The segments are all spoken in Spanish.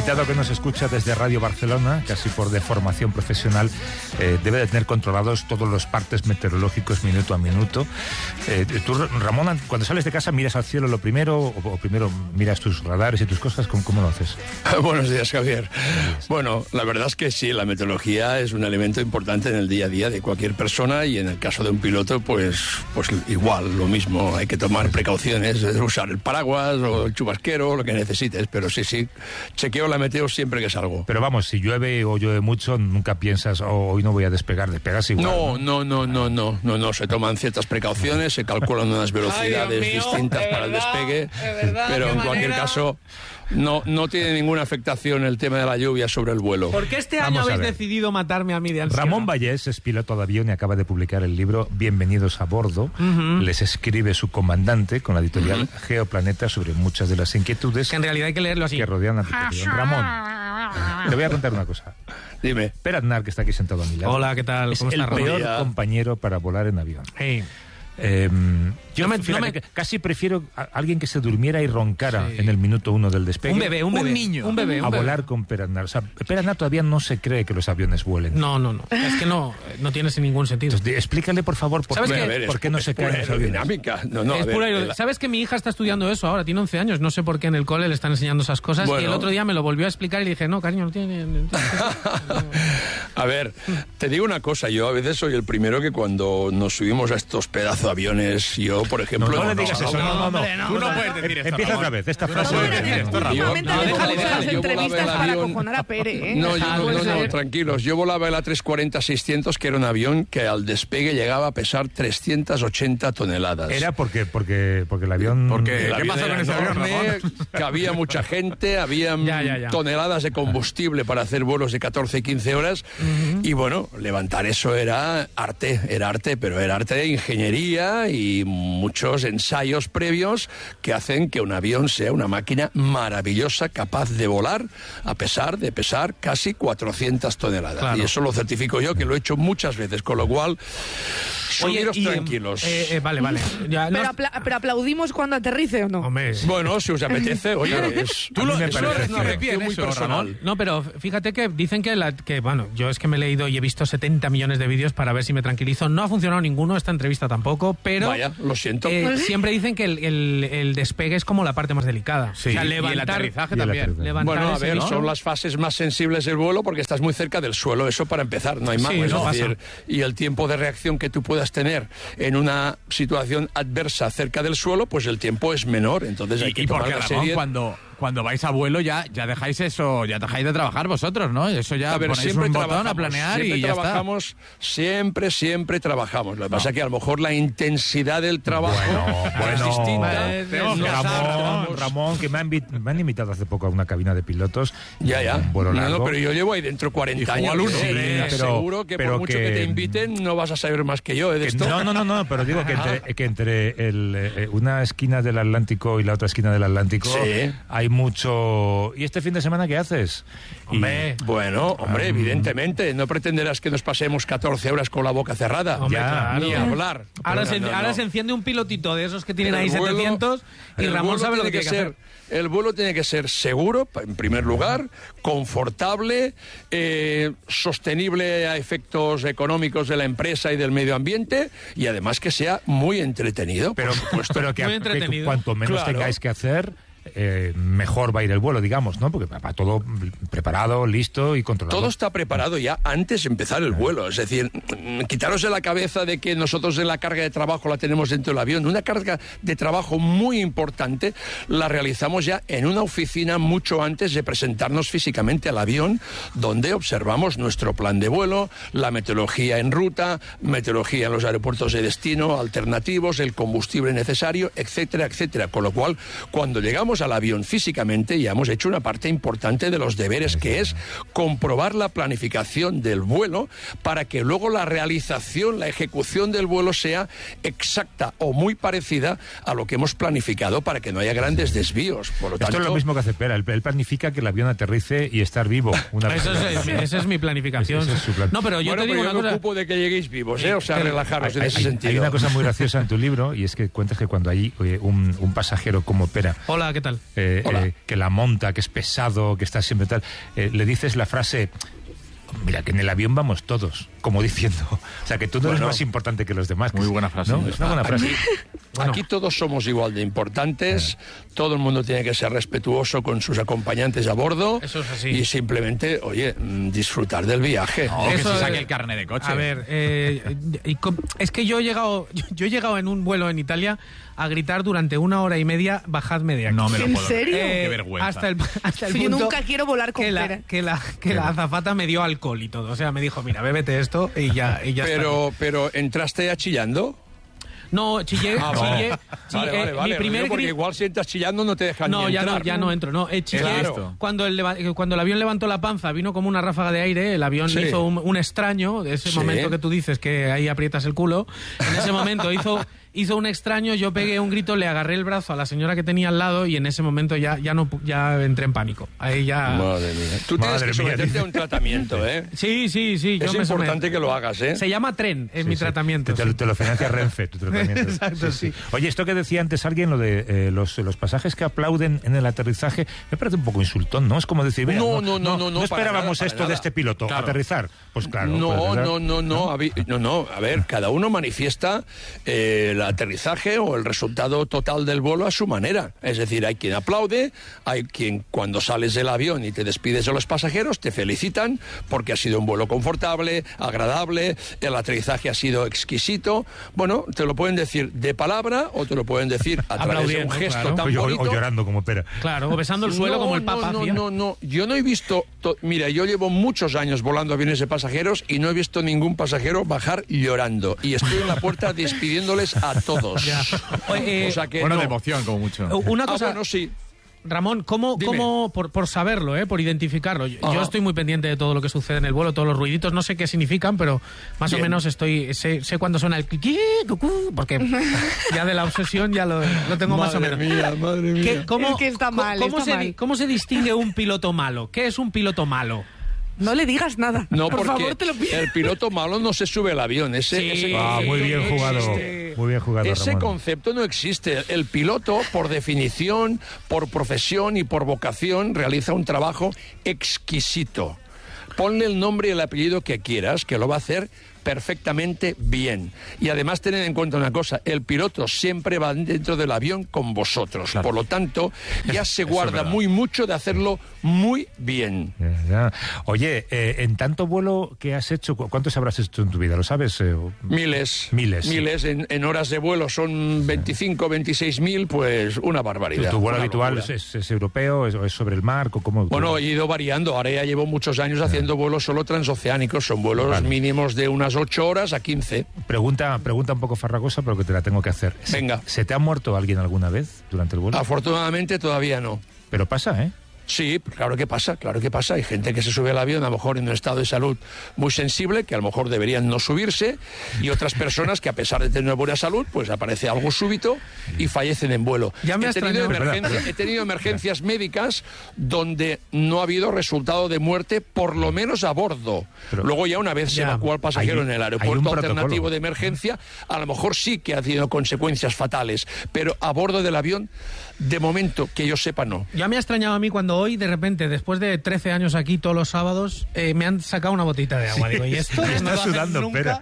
invitado que nos escucha desde Radio Barcelona, casi por deformación profesional, debe de tener controlados todos los partes meteorológicos minuto a minuto. Tú, Ramón, cuando sales de casa, ¿miras al cielo lo primero o primero miras tus radares y tus cosas? ¿Cómo lo haces? Buenos días, Javier. Bueno, la verdad es que sí, la meteorología es un elemento importante en el día a día de cualquier persona, y en el caso de un piloto, pues igual, lo mismo. Hay que tomar precauciones, usar el paraguas o el chubasquero, lo que necesites, pero sí, chequeo la meteo siempre que salgo. Pero vamos, si llueve o llueve mucho, nunca piensas, hoy no voy a despegar, despegas igual. No, se toman ciertas precauciones, se calculan unas velocidades distintas para el despegue, pero en cualquier caso no tiene ninguna afectación el tema de la lluvia sobre el vuelo. ¿Por qué este año habéis decidido matarme a mí de ansiedad? Ramón Vallés es piloto de avión y acaba de publicar el libro Bienvenidos a bordo. Les escribe su comandante con la editorial Geoplaneta sobre muchas de las inquietudes que en realidad hay que leerlo así, que rodean la tripulación. Ramón, te voy a contar una cosa. Dime. Per Aznar, que está aquí sentado a mi lado. Hola, ¿qué tal? Es ¿Cómo el estás, peor Ramón? compañero para volar en avión. Hey. Yo casi prefiero a alguien que se durmiera y roncara en el minuto 1 del despegue. Un bebé. Un bebé. Volar con Per Aznar. O sea, Per Aznar todavía no se cree que los aviones vuelen. No. Es que no tiene ningún sentido. Entonces, explícale, por favor, por qué no se caen los aviones. Dinámica. ¿Sabes que mi hija está estudiando eso ahora? Tiene 11 años. No sé por qué en el cole le están enseñando esas cosas. Bueno. Y el otro día me lo volvió a explicar y le dije, no, cariño, no tiene... A ver, te digo una cosa. Yo a veces soy el primero que cuando nos subimos a estos pedazos de aviones, yo, por ejemplo... No le digas eso, no. Tú no puedes decir esto, Empieza otra vez, esta frase. Normalmente las entrevistas para acojonar a Pere, ¿eh? No, tranquilos. Yo volaba el A340-600, que era un avión que al despegue llegaba a pesar 380 toneladas. Era porque el avión... ¿Qué pasó con ese avión? Cabía mucha gente, había toneladas de combustible para hacer vuelos de 14 y 15 horas. Y bueno, levantar eso era arte, pero era arte de ingeniería y muchos ensayos previos que hacen que un avión sea una máquina maravillosa, capaz de volar a pesar de pesar casi 400 toneladas. Claro. Y eso lo certifico yo, que lo he hecho muchas veces, con lo cual, subiros tranquilos. Vale. Ya, pero aplaudimos cuando aterrice, ¿o no? Hombre. Bueno, si os apetece, oye, tú lo parece muy personal. No, pero fíjate que dicen que bueno, yo es que me he leído y he visto 70 millones de vídeos para ver si me tranquilizo. No ha funcionado ninguno, esta entrevista tampoco, pero... Vaya, lo siento. Siempre dicen que el despegue es como la parte más delicada. Sí, o sea, y el aterrizaje también. Bueno, a ver, son las fases más sensibles del vuelo porque estás muy cerca del suelo, eso para empezar, no hay más. Y el tiempo de reacción que tú puedas tener en una situación adversa cerca del suelo, pues el tiempo es menor, entonces hay que tomar la serie. Cuando vais a vuelo ya dejáis eso, ya dejáis de trabajar vosotros, ¿no? Eso ya ponéis un botón a planear y ya trabajamos, está. Siempre trabajamos. Lo que pasa es que a lo mejor la intensidad del trabajo es distinta. Ramón, que me han invitado hace poco a una cabina de pilotos. Un vuelo largo. Pero yo llevo ahí dentro 40 años. Seguro que por mucho que te inviten no vas a saber más que yo de esto. No, pero digo que entre una esquina del Atlántico y la otra esquina del Atlántico hay mucho... ¿Y este fin de semana qué haces? Hombre, evidentemente. No pretenderás que nos pasemos 14 horas con la boca cerrada. Ni hablar. Ahora se enciende un pilotito de esos que tienen ahí 700 y Ramón sabe lo que tiene que hacer. El vuelo tiene que ser seguro, en primer lugar, confortable, sostenible a efectos económicos de la empresa y del medio ambiente, y además que sea muy entretenido. Pero que cuanto menos tengáis que hacer... mejor va a ir el vuelo, digamos, ¿no? Porque va todo preparado, listo y controlado. Todo está preparado ya antes de empezar el vuelo. Es decir, quitaros de la cabeza de que nosotros en la carga de trabajo la tenemos dentro del avión. Una carga de trabajo muy importante la realizamos ya en una oficina mucho antes de presentarnos físicamente al avión, donde observamos nuestro plan de vuelo, la meteorología en ruta, meteorología en los aeropuertos de destino, alternativos, el combustible necesario, etcétera, etcétera. Con lo cual, cuando llegamos al avión físicamente, ya hemos hecho una parte importante de los deberes, que es comprobar la planificación del vuelo para que luego la realización, la ejecución del vuelo sea exacta o muy parecida a lo que hemos planificado, para que no haya grandes desvíos. Por lo tanto, esto es lo mismo que hace Pera. Él planifica que el avión aterrice y estar vivo. Esa es mi planificación. Ese es su plan. No, pero yo te digo una cosa. Me ocupo de que lleguéis vivos, o sea, relajaros en ese sentido. Hay una cosa muy graciosa en tu libro, y es que cuentas que cuando hay un pasajero como Pera... Hola, ¿qué tal? tal? Que la monta, que es pesado, que está siempre tal, le dices la frase... Mira, que en el avión vamos todos, como diciendo. O sea, que tú no eres más importante que los demás. Muy buena frase. ¿No? Es una buena frase. Aquí todos somos igual de importantes, todo el mundo tiene que ser respetuoso con sus acompañantes a bordo. Eso es así. Y simplemente, oye, disfrutar del viaje. No, que se saque el carnet de coche. A ver, es que yo he llegado en un vuelo en Italia a gritar durante 1 hora y media, bajadme de aquí. No me lo puedo ¿En serio? creer. Qué vergüenza. Hasta el Yo punto nunca quiero volar con que la azafata me dio alcohol y todo. O sea, me dijo, mira, bébete esto y ya Pero ¿entraste achillando? No, chillé. Vale, Mi primer porque igual si entras chillando no te dejan ni entrar. Ya no entro. No, chillé. Claro. Cuando el avión levantó la panza, vino como una ráfaga de aire, el avión hizo un extraño, de ese momento que tú dices que ahí aprietas el culo, en ese momento hizo un extraño, yo pegué un grito, le agarré el brazo a la señora que tenía al lado y en ese momento ya entré en pánico. Ahí ya... Madre mía. Tú tienes que someterte a un tratamiento, ¿eh? Sí. Es importante que lo hagas, ¿eh? Se llama tren, es mi tratamiento. Te lo financia Renfe, tu tratamiento. Exacto, sí. Oye, esto que decía antes alguien, lo de los pasajes que aplauden en el aterrizaje, me parece un poco insultón, ¿no? Es como decir, mira, no esperábamos esto de este piloto, claro. Aterrizar. Pues claro. No. A ver, cada uno manifiesta el aterrizaje o el resultado total del vuelo a su manera. Es decir, hay quien aplaude, hay quien cuando sales del avión y te despides de los pasajeros te felicitan porque ha sido un vuelo confortable, agradable, el aterrizaje ha sido exquisito. Bueno, te lo pueden decir de palabra o te lo pueden decir a través de un gesto tan bonito. O llorando como pera. Claro, o besando el suelo como el Papa. No. Yo no he visto... Mira, yo llevo muchos años volando aviones de pasajeros y no he visto ningún pasajero bajar llorando. Y estoy en la puerta despidiéndoles a todos. Oye, o sea que de emoción, como mucho. Una cosa... bueno, sí. Ramón, ¿cómo por saberlo, por identificarlo? Yo estoy muy pendiente de todo lo que sucede en el vuelo, todos los ruiditos, no sé qué significan, pero más o menos sé cuándo suena el cliquí, cucú, porque ya de la obsesión ya lo tengo más o menos. Madre mía. ¿Cómo se distingue un piloto malo? ¿Qué es un piloto malo? No le digas nada. No, por porque favor, te lo pido. el piloto malo no se sube al avión. Muy bien jugado. Muy bien jugado, Ese Ramón. concepto no existe. El piloto, por definición, por profesión y por vocación, realiza un trabajo exquisito. Ponle el nombre y el apellido que quieras, que lo va a hacer perfectamente bien. Y además tened en cuenta una cosa, el piloto siempre va dentro del avión con vosotros. Claro. Por lo tanto, ya se guarda mucho de hacerlo muy bien. Ya. Oye, en tanto vuelo que has hecho, ¿cuántos habrás hecho en tu vida? ¿Lo sabes? Miles. En horas de vuelo son 25, 26.000, pues una barbaridad. ¿Tu vuelo habitual es europeo? ¿Es sobre el mar? ¿Cómo? Bueno, he ido variando. Ahora ya llevo muchos años haciendo vuelos solo transoceánicos. Son vuelos mínimos de unas 8 horas a 15. Pregunta un poco farragosa, pero que te la tengo que hacer. Venga. ¿Se te ha muerto alguien alguna vez durante el vuelo? Afortunadamente todavía no. Pero pasa, ¿eh? Sí, claro que pasa. Hay gente que se sube al avión a lo mejor en un estado de salud muy sensible, que a lo mejor deberían no subirse, y otras personas que a pesar de tener buena salud, pues aparece algo súbito y fallecen en vuelo. He tenido emergencias médicas donde no ha habido resultado de muerte, por lo menos a bordo. Luego ya una vez se evacúa al pasajero en el aeropuerto alternativo de emergencia, a lo mejor sí que ha tenido consecuencias fatales, pero a bordo del avión, de momento, que yo sepa, no. Ya me ha extrañado a mí cuando hoy, de repente, después de 13 años aquí todos los sábados, me han sacado una botita de agua. Digo, ¿y esto? Estás sudando, espera.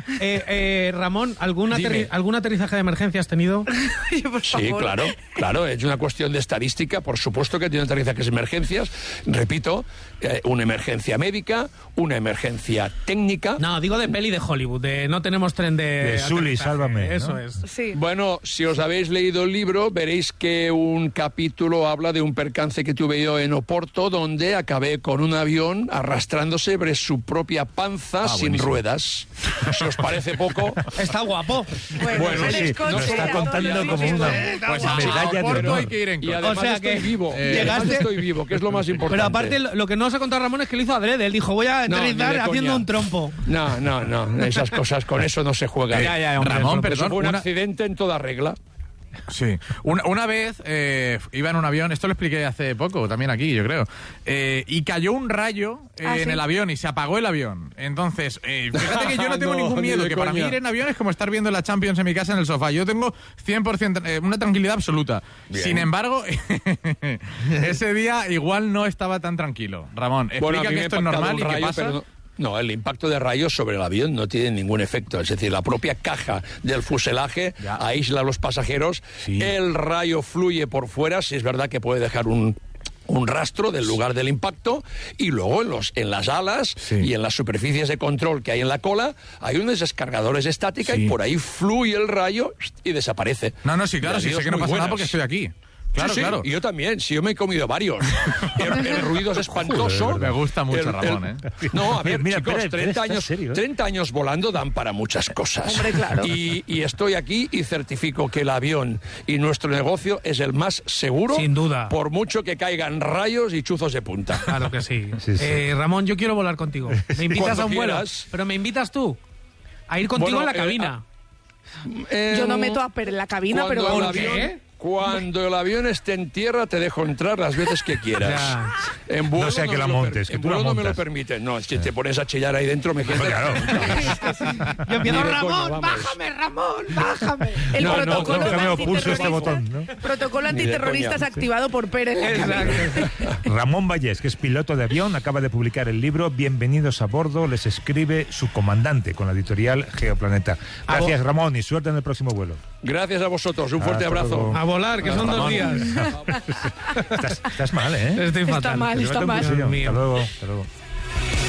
Ramón, ¿algún aterrizaje de emergencia has tenido? Sí, claro. Es una cuestión de estadística. Por supuesto que he tenido aterrizajes de emergencias. Repito, una emergencia médica, una emergencia técnica. No, digo de peli de Hollywood, de no tenemos tren de Sully, sálvame. Eso ¿no? es. Sí. Bueno, si os habéis leído el libro, veréis que un capítulo habla de un percance que tuve yo en Oporto, donde acabé con un avión arrastrándose sobre su propia panza sin ruedas. Si os parece poco... Está guapo. Bueno, sí, nos está contando como una medalla de honor. Hay que ir en y además estoy vivo. Estoy vivo, que es lo más importante. Pero aparte, lo que no os ha contado Ramón es que lo hizo adrede. Él dijo, voy a aterrizar haciendo un trompo. No. Esas cosas, con eso no se juega. Ramón, perdón. Fue un accidente en toda regla. Sí. Una vez iba en un avión, esto lo expliqué hace poco, también aquí, yo creo, y cayó un rayo en el avión y se apagó el avión. Entonces, fíjate que yo no tengo ningún miedo, que para mí ir en avión es como estar viendo la Champions en mi casa en el sofá. Yo tengo 100% una tranquilidad absoluta. Bien. Sin embargo, ese día igual no estaba tan tranquilo. Ramón, explica que esto es normal y qué pasa. No, el impacto de rayos sobre el avión no tiene ningún efecto. Es decir, la propia caja del fuselaje aísla a los pasajeros. Sí. El rayo fluye por fuera. Si es verdad que puede dejar un rastro del lugar del impacto, y luego en las alas y en las superficies de control que hay en la cola hay unos descargadores de estática y por ahí fluye el rayo y desaparece. No, sí, claro, sí sé que no pasa nada porque estoy aquí. Claro, sí, claro. Y yo también, si yo me he comido varios. El ruido es espantoso. Me gusta mucho, Ramón, No, a ver, chicos, 30 años volando dan para muchas cosas. Hombre, claro. Y estoy aquí y certifico que el avión y nuestro negocio es el más seguro. Sin duda. Por mucho que caigan rayos y chuzos de punta. Claro que sí. Ramón, yo quiero volar contigo. Me invitas a un vuelo. Pero me invitas tú a ir contigo en la cabina. Yo no meto a Per en la cabina, pero ¿por qué? Cuando el avión esté en tierra te dejo entrar las veces que quieras. En vuelo no sea que la montes. En vuelo no me lo permiten. No, si te pones a chillar ahí dentro me quedo. Claro. Yo empiezo, Ramón, bájame. El protocolo antiterrorista es activado por Per en la cabina. Ramón Vallés, que es piloto de avión, acaba de publicar el libro Bienvenidos a bordo, les escribe su comandante con la editorial Geoplaneta. Gracias, Ramón, y suerte en el próximo vuelo. Gracias a vosotros, un fuerte abrazo. A volar, que son 2 días. Estás mal, ¿eh? Estoy fatal. Está mal. Hasta luego.